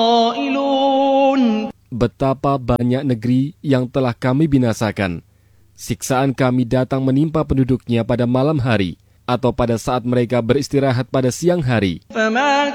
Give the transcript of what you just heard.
Betapa banyak negeri yang telah kami binasakan. Siksaan kami datang menimpa penduduknya pada malam hari, atau pada saat mereka beristirahat pada siang hari.